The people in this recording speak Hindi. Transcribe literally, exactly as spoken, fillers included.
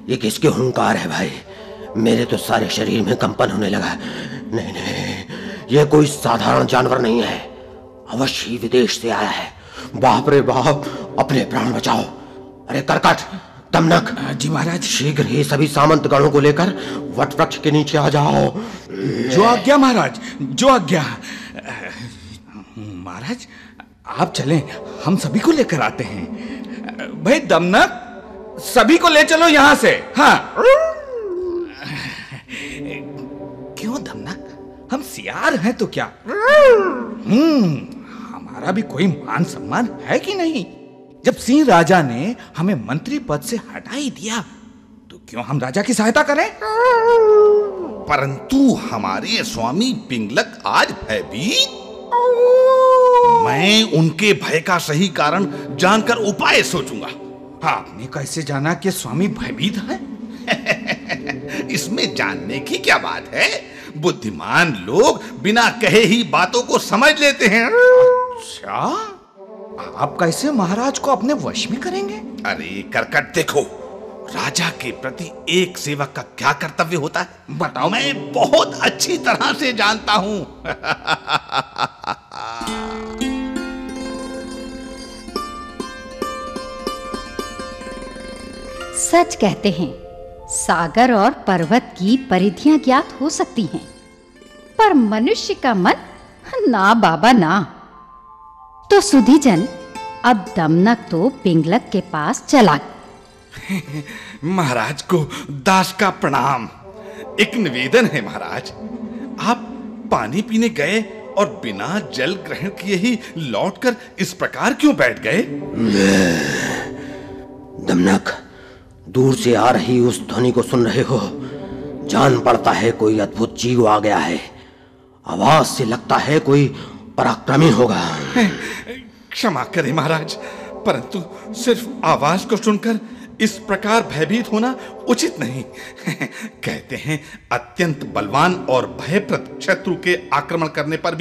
ये किसके हुंकार है भाई? मेरे तो सारे शरीर में कंपन होने लगा। नहीं नहीं, ये कोई साधारण जानवर नहीं है, अवश्य ही विदेश से आया है। बाप रे बाप, अपने प्राण बचाओ। अरे करकट, दमनक। जी महाराज। शीघ्र ही सभी सामंत गणों को लेकर वट वृक्ष के नीचे आ जाओ। जो आज्ञा महाराज, जो आज्ञा। महाराज आप चलें, हम सभी को लेकर आते हैं। भाई दमनक, सभी को ले चलो यहां से। हाँ। क्यों दमनक, हम सियार हैं तो क्या? हम्म हमारा भी कोई मान सम्मान है कि नहीं? जब सिंह राजा ने हमें मंत्री पद से हटा ही दिया तो क्यों हम राजा की सहायता करें? परंतु हमारे स्वामी पिंगलक आज भयभीत। मैं उनके भय का सही कारण जानकर उपाय सोचूंगा। आपने कैसे जाना कि स्वामी भयभीत है? इसमें जानने की क्या बात है? बुद्धिमान लोग बिना कहे ही बातों को समझ लेते हैं। अच्छा, आप कैसे महाराज को अपने वश में करेंगे? अरे करकट, देखो, राजा के प्रति एक सेवक का क्या कर्तव्य होता है बताओ। मैं बहुत अच्छी तरह से जानता हूं। सच कहते हैं, सागर और पर्वत की परिधियां ज्ञात हो सकती हैं, पर मनुष्य का मन ना बाबा ना। तो सुधीजन, अब दमनक तो पिंगलक के पास चला। महाराज को दास का प्रणाम। एक निवेदन है महाराज, आप पानी पीने गए और बिना जल ग्रहण किए ही लौटकर इस प्रकार क्यों बैठ गए? दमनक, दूर से आ रही उस ध्वनि को सुन रहे हो? जान पड़ता है कोई अद्भुत जीव आ गया है। आवाज से लगता है कोई पराक्रमी होगा। क्षमा करें महाराज, परंतु सिर्फ आवाज को सुनकर इस प्रकार भयभीत होना उचित नहीं। कहते हैं अत्यंत बलवान और भयप्रद शत्रु के आक्रमण करने पर